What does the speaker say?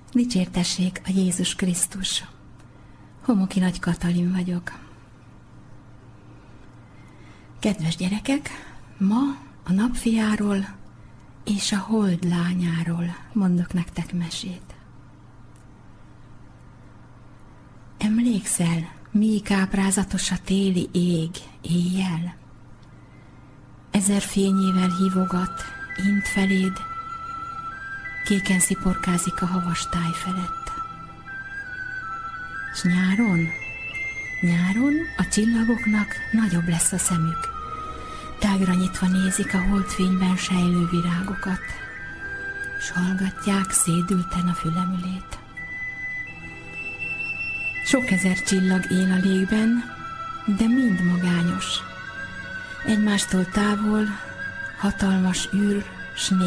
Dicsértessék a Jézus Krisztus! Homoki Nagy Katalin vagyok. Kedves gyerekek, ma a napfiáról és a hold lányáról mondok nektek mesét. Emlékszel, mi káprázatos a téli ég éjjel? 1000 fényével hívogat, int feléd, kéken sziporkázik a havas táj felett. S nyáron a csillagoknak nagyobb lesz a szemük, tágra nyitva nézik a holdfényben sejlő virágokat, s hallgatják szédülten a fülemülét. Sok ezer csillag él a légben, de mind magányos. Egymástól távol, hatalmas űr, s